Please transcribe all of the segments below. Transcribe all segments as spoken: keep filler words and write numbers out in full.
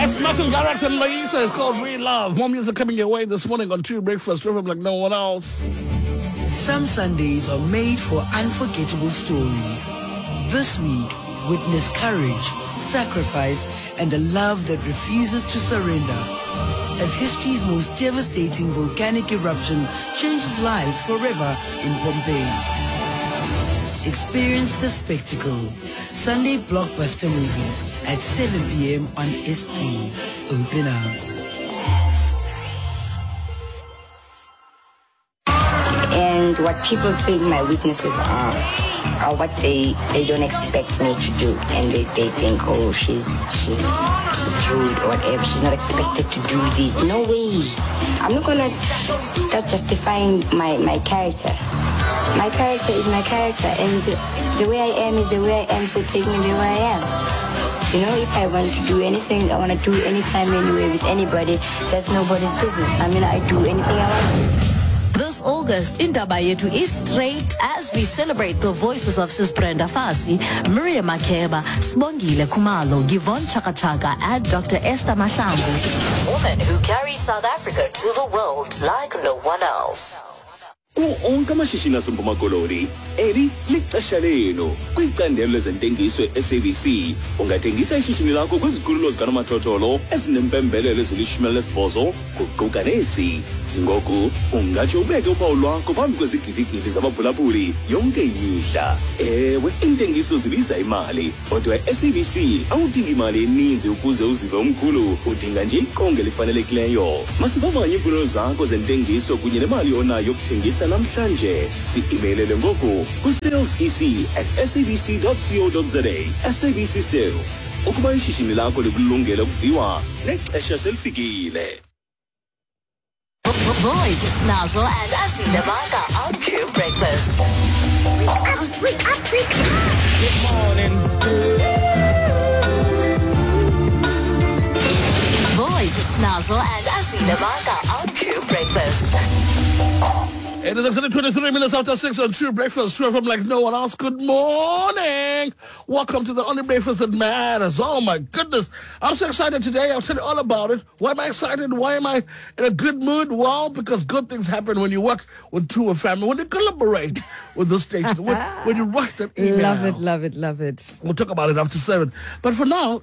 Martin Garrett and Lisa is called Real Love. More music coming your way this morning on True Breakfast Rhythm like no one else. Some Sundays are made for unforgettable stories. This week, witness courage, sacrifice, and a love that refuses to surrender. As history's most devastating volcanic eruption changes lives forever in Pompeii. Experience the spectacle. Sunday blockbuster movies at seven p.m. on S three. Open up. And what people think my weaknesses are, are what they, they don't expect me to do. And they, they think, oh, she's, she's, she's rude or whatever. She's not expected to do this. No way. I'm not going to start justifying my, my character. My character is my character, and the, the way I am is the way I am, so take me the way I am. You know, if I want to do anything, I want to do it anytime, anywhere, with anybody, that's nobody's business. I mean, I do anything I want to. This August, Indaba Yetu is straight as we celebrate the voices of Sis Brenda Fassie, Miriam Makeba, Sibongile Khumalo, Givon Chaka Chaka, and Doctor Esther Mahlangu. Woman who carried South Africa to the world like no one else. Onke amashishini aseMpuma Koloni eli lixesha lenu kwicandelo lezentengiso e-S A B C. Ungathengisa ishishini lakho kwizikhululo zikanomathotholo ezinempembelelo ezilishumi elinesibhozo kuquka nezi. Ngoku ungatsho ubeke uphawu lwakho phambi kwezigidigidi zabaphulaphuli yonke imihla. Ewe, intengiso zibiza imali, kodwa e-S A B C awudingi imali eninzi ukuze uzive umkhulu, udinga nje iqonga elifanelekileyo. Masivavanye iimfuno zakho zentengiso kunye nemali onayo yokuthengisa namhlanje. Si-imeilele ngoku ku-salesec at sabc dot co dot za. S A B C Sales, ukuba ishishini lakho likulungele ukuviwa, nexesha selifikile. Boys, Snazzle and Asile Manga on True Breakfast. Wake up, wake up, wake up. Good morning. Boys, Snazzle and Asile Manga on True Breakfast. It is actually twenty-three minutes after six on True Breakfast, True from like no one else. Good morning. Welcome to the only breakfast that matters. Oh my goodness. I'm so excited today. I'll tell you all about it. Why am I excited? Why am I in a good mood? Well, because good things happen when you work with True Family, when you collaborate with the station, when, when you write that email. Love it, love it, love it. We'll talk about it after seven. But for now,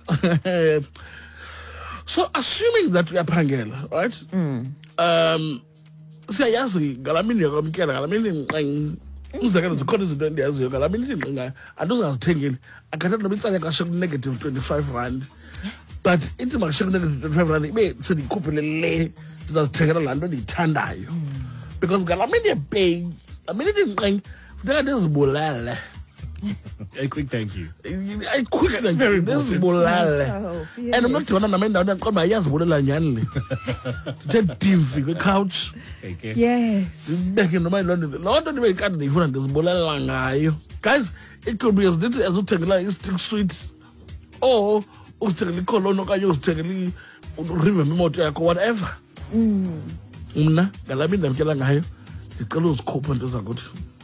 so assuming that we are Pangela, right? Mm. Um, siyayazi ngalamini yakwamkela ngalamini ngqeng umzekelo zikhona izinto endiyaziyo ngalamini ngqenga andizazithengeli akathatha noba itsala kashe ku-negative twenty-five rand but ithi makashe ku-negative twenty-five rand ibe sendiyikhuphele le ndizazithengela laa nto ndiyithandayo because ngalamini yepeyi ngamini ithi ngqeng funeka ndizibulale. A quick thank you. A quick thank you. This is Bolale. And I'm not doing that. I'm not going to use Bolale. Just dimfy the couch. Yes. Back in my London. London, we can't even this Bolale. Guys, it could be as little as you take like stick sweets or Australian colon or Australian river motor or whatever. Mm. Umna, Galabin, I'm telling you, the colors copen to good.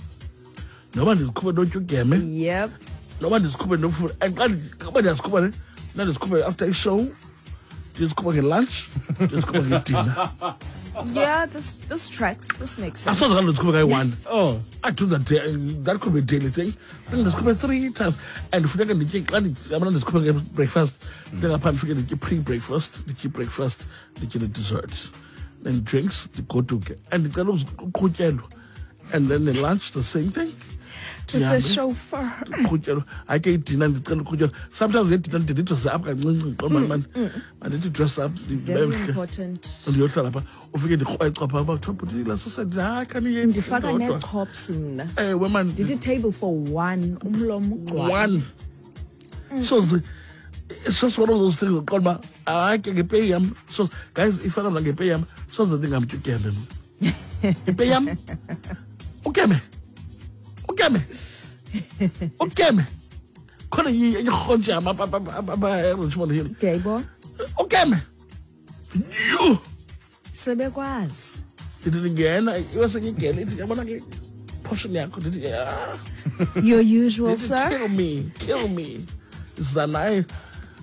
No one is covered, don't you get me? Yep. No one is covered, no food. And nobody has covered. Not is covered after a show. Just covered lunch. Just covered dinner. Yeah, this this tracks. This makes sense. I saw the others covered one. Oh, I do that. That could be a daily thing. Then there's covered three times. And if you can take, I'm not just covered breakfast. Then I can't forget the pre-breakfast, the breakfast, the dessert, then drinks, the go-to, and the girls cook and then the lunch, the same thing. With the chauffeur. I get dinner. Sometimes they didn't do it. Man, I need to dress up. Very important. And you're telling me, if you get the quiet cup about top of the last, I said, I can't eat. The father net cops in. Hey, woman. Did a table for one. One. So it's just one of those things. Called my, I can pay him. So guys, if I don't like pay him, so the thing I'm to get him. You pay him. Okay, me. Okay, me. Okay, me. Couldn't you? You can't jam up. Okay, boy. Okay, me. You. Sebekwazi. Did it again? I was again. I'm gonna get pushing me. Your usual, Did sir. Kill me. Kill me. It's that night.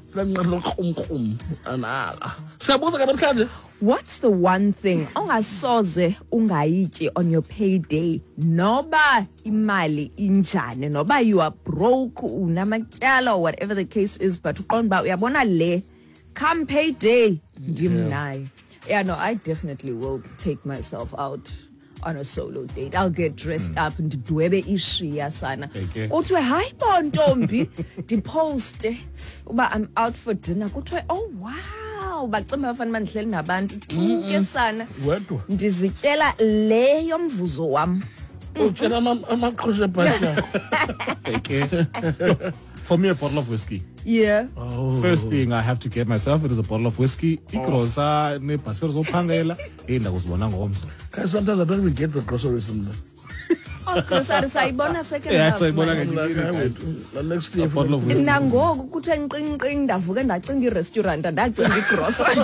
Flanqalo krumkrum anala. Siyabuza ke namhlanje. What's the one thing ongasoze ungayityi on your payday? Noba imali injani, noba you are broke, unamatyala or whatever the case is, but uqonda uyabona le come payday ndimnayo. Yeah, no, I definitely will take myself out on a solo date. I'll get dressed mm. up ndidwebe ishiya sana. Kuthiwe hayi bo ntombi ndiposte uba I'm out for dinner. Kuthiwe oh wow bacimba bafana mandihleli nabantu thuke sana. Wedwa. Ndizityela le yomvuzo wam. Utyela amaqhoshe bhatya. Okay. For me, a bottle of whiskey. Yeah. Oh. First thing I have to get myself, it is a bottle of whiskey. Ikrosa ne passport zophangela enda kuzibona ngomso. Guys, sometimes I don't even get the groceries in there. Oh, grocery sayibona second Yeah, half. sayibona nge the next day a bottle of whiskey. Nangoku kuthe nqinqing ndavuke ndacinga i-restaurant ndacinga i-grocery.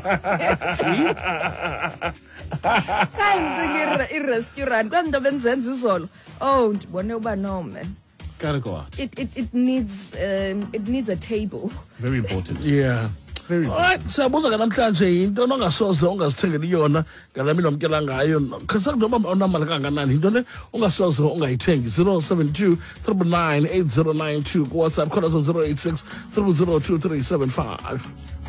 Hayi ngicinga i-restaurant kwanto benzenza izolo. Oh, ndibone uba no man. Gotta go out. It it it needs um it needs a table. Very important. Yeah. Very Alright, siyabuza ke namhlanje into ongasoze ungazithengeli yona ngalami nomkela ngayo. Khasa noma unamali kanganani into le ungasoze ungayithengi. zero seven two nine nine eight zero nine two WhatsApp call us on zero eight six zero zero two three seven five.